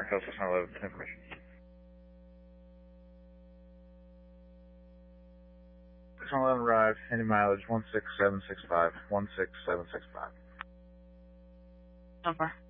Hotel 611, information. 611 arrived, any mileage 16765, 16765. So far.